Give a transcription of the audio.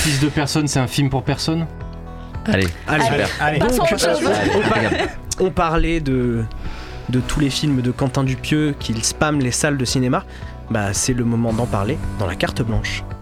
Fils de personne, c'est un film pour personne. Allez, super. Allez. Passons à autre chose. On parlait de tous les films de Quentin Dupieux qu'il spamme les salles de cinéma. Bah, c'est le moment d'en parler dans la carte blanche.